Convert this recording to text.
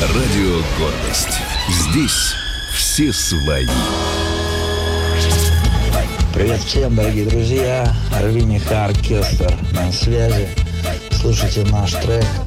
Радио «Гордость». Здесь все свои. Привет всем, дорогие друзья. Арвиниха оркестр на связи. Слушайте наш трек